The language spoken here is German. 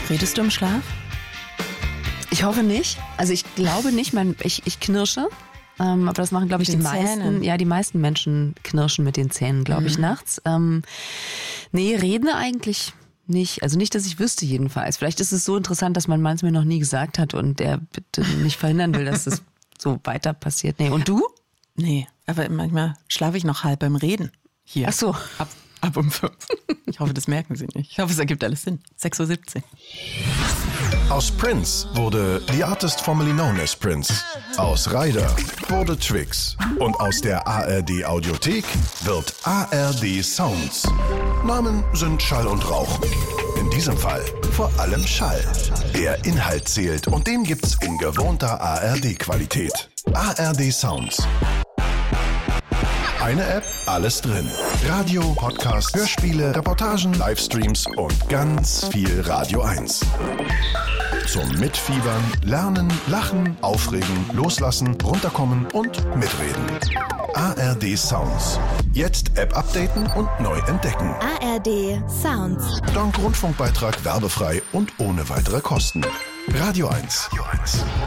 Redest du im Schlaf? Ich hoffe nicht. Also ich glaube nicht, ich knirsche. Aber das machen, glaube ich, die meisten. Ja, die meisten Menschen knirschen mit den Zähnen, glaube ich, nachts. Nee, reden eigentlich nicht. Also nicht, dass ich wüsste jedenfalls. Vielleicht ist es so interessant, dass mein Mann es mir noch nie gesagt hat und der bitte nicht verhindern will, dass es so weiter passiert. Nee, und du? Nee, aber manchmal schlafe ich noch halb beim Reden. Hier. Ach so. Ab um 5. Ich hoffe, das merken Sie nicht. Ich hoffe, es ergibt alles Sinn. 6:17 Uhr. Aus Prince wurde The Artist Formerly Known as Prince. Aus Ryder wurde Twix. Und aus der ARD Audiothek wird ARD Sounds. Namen sind Schall und Rauch. In diesem Fall vor allem Schall. Der Inhalt zählt und den gibt's in gewohnter ARD-Qualität. ARD Sounds. Eine App, alles drin. Radio, Podcast, Hörspiele, Reportagen, Livestreams und ganz viel Radio 1. Zum Mitfiebern, Lernen, Lachen, Aufregen, Loslassen, Runterkommen und Mitreden. ARD Sounds. Jetzt App updaten und neu entdecken. ARD Sounds. Dank Rundfunkbeitrag werbefrei und ohne weitere Kosten. Radio 1.